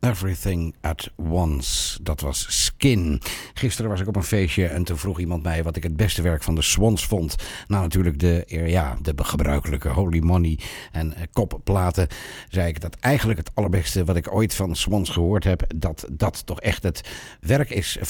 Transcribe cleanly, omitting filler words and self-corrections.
Everything at Once. Dat was Skin. Gisteren was ik op een feestje en toen vroeg iemand mij wat ik het beste werk van de Swans vond. Nou, natuurlijk de gebruikelijke Holy Money en kopplaten. Zei ik dat eigenlijk het allerbeste wat ik ooit van Swans gehoord heb, dat toch echt het werk is